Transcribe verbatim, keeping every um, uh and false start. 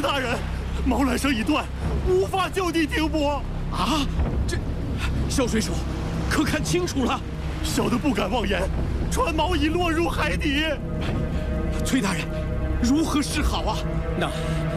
大人，毛缆绳已断，无法就地停泊。 啊，这，萧水手，可看清楚了？ 小的不敢妄言，船锚已落入海底。 崔大人，如何是好啊？ 那